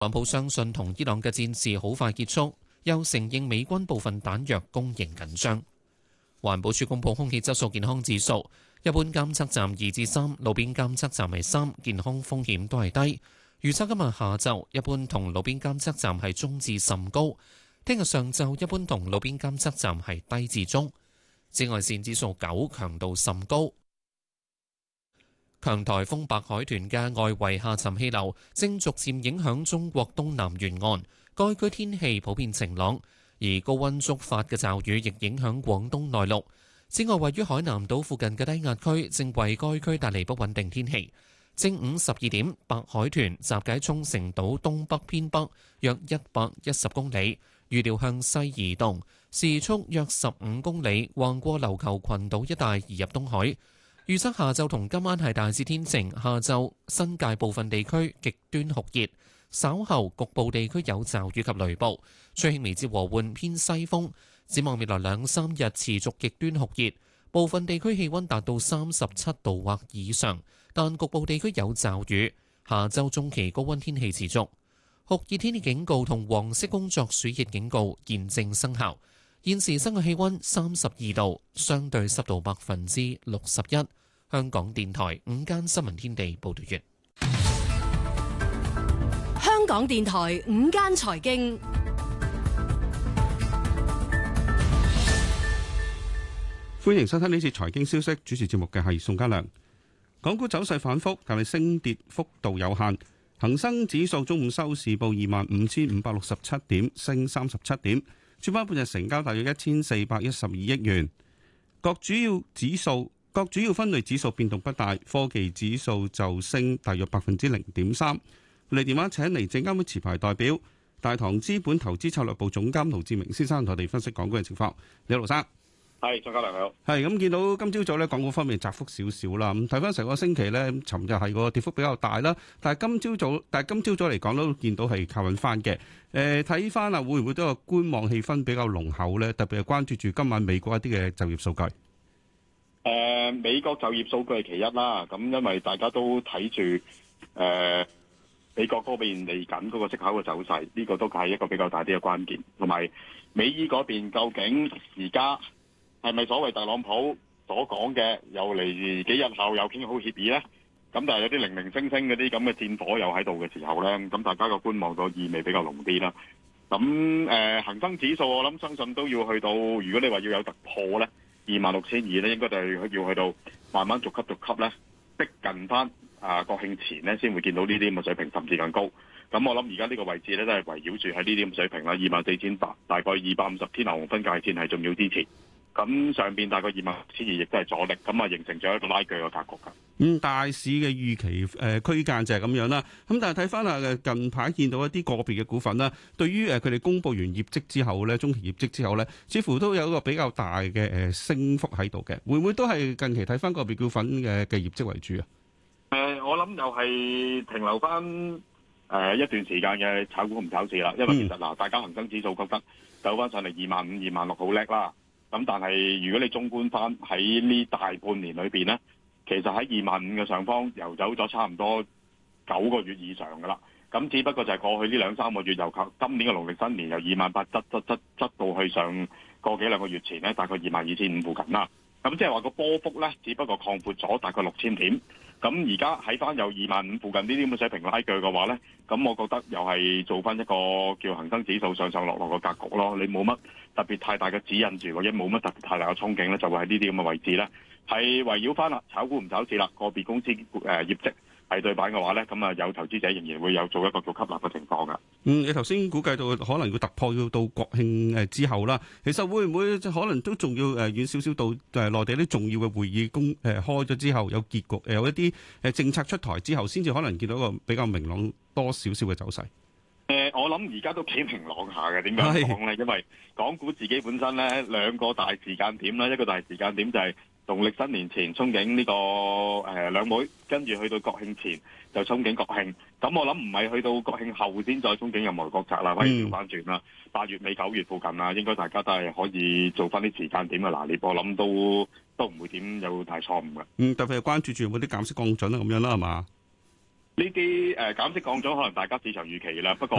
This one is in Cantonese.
特朗普相信同伊朗嘅戰事好快結束，又承認美軍部分彈藥供應緊張。環保署公布空氣質素健康指數，一般監測站2至3，路邊監測站係3，健康風險都係低。預測今日下晝一般同路邊監測站係中至甚高，聽日上晝一般同路邊監測站係低至中。紫外線指數9，強度甚高。強颱風白海豚嘅外圍下沉氣流正逐漸影響中國東南沿岸，該區天氣普遍晴朗，而高溫觸發嘅驟雨亦影響廣東內陸。此外，位於海南島附近嘅低壓區正為該區帶嚟不穩定天氣。正午12點，白海豚集結喺沖繩島東北偏北約110公里，預料向西移動，時速約15公里，橫過琉球群島一帶移入東海。預測下晝同今晚係大致天晴，下晝新界部分地區極端酷熱，稍後局部地區有驟雨及雷暴，吹輕微至和緩偏西風。展望未來2-3日持續極端酷熱，部分地區氣溫達到37度或以上，但局部地區有驟雨。下週中期高溫天氣持續，酷熱天氣警告同黃色工作暑熱警告現正生效。現時室外氣溫32度，相對濕度61%。香港電台午間新聞天地報道完。 香港電台午間財經， 歡迎收聽呢次財經消息，主持節目嘅係宋家良。港股走勢反覆，但係升跌幅度有限。恒生指數中午收市報25,567點，升37點。主板半日成交大約1412億元。各主要分類指數變動不大，科技指數就升大約0.3%。我哋電話請嚟證監會持牌代表大唐資本投資策略部總監盧志明先生同我哋分析港股嘅情況。你好，盧生。 係，張家良你好。 係咁，見到今朝早咧，港股方面窄幅少少啦。咁睇翻成個星期咧，尋日係個跌幅比較大啦。但係今朝早嚟講都見到係靠穩翻嘅。睇翻啊，會唔會都有觀望氣氛比較濃厚咧？特別係關注住今晚美國一啲嘅就業數據。 美國就業數據係其一啦。咁因為大家都睇住美國嗰邊嚟緊嗰個息口嘅走勢，呢個都係一個比較大啲嘅關鍵。同埋美伊嗰邊究竟而家係咪所謂特朗普所講嘅又嚟幾日後又傾好協議呢？咁但係有啲零零星星嗰啲咁嘅戰火又喺度嘅時候呢，咁大家個觀望個意味比較濃啲啦。咁恒生指數我諗相信都要去到，如果你話要有突破呢，26,200呢應該就係要去到慢慢逐級呢逼近翻國慶前呢先會見到呢啲咁嘅水平，甚至更高。咁我諗而家呢個位置呢都係圍繞住喺呢啲咁水平啦，24,800大概250天牛熊分界線係重要支持。咁上邊大概26,200亦都係阻力，咁啊形成咗一個拉鋸嘅格局㗎。 大市嘅預期區間就係咁樣啦。咁但係睇翻啊，近排見到一啲個別嘅股份啦，對於佢哋公佈完業績之後咧，中期業績之後咧，似乎都有一個比較大嘅升幅喺度嘅。會唔會都係近期睇翻個別股份嘅業績為主啊？ 我諗又係停留翻一段時間嘅炒股唔炒市啦。因為其實大家恒生指數覺得走翻上嚟25,000、26,000好叻啦。咁但係如果你綜觀翻喺呢大半年裏邊呢，其實喺25,000嘅上方游走咗差唔多9個月以上㗎啦。咁只不過就係過去呢2-3個月，由今年嘅農曆新年由28,000執到去上個幾兩個月前呢，大概22,500附近啦。咁即係話個波幅呢，只不過擴闊咗大概6,000點。咁而家喺翻有25,000附近呢啲咁嘅水平拉鋸嘅話呢，咁我覺得又係做翻一個叫恒生指數上上落落嘅格局咯。你冇乜特別太大嘅指引住，或者冇乜特別太大嘅憧憬呢，就會喺呢啲咁嘅位置呢，係圍繞翻啦，炒股唔炒市啦。個別公司業績係對版嘅話呢，咁啊有投資者仍然會有做一個叫吸納嘅情況㗎。 你頭先估計到可能要突破要到國慶之後啦，其實會唔會可能都仲要遠少少到內地啲重要嘅會議開咗之後有結局，有一啲政策出台之後，先至可能見到一個比較明朗多少少嘅走勢。 我諗而家都幾明朗下嘅，點解講呢？因為港股自己本身呢兩個大時間點啦，一個大時間點就係農曆新年前憧憬呢個兩會，跟住去到國慶前就憧憬國慶。咁我諗唔係去到國慶後先再憧憬任何國策啦，可以調翻轉啦。8月尾9月附近啦，應該大家都係可以做翻啲時間點嘅拿捏，我諗都唔會點有大錯誤嘅。 特別係關注住有冇啲減息降準啊咁樣啦，係嘛？ 啲減息降咗，可能大家市場預期啦。不過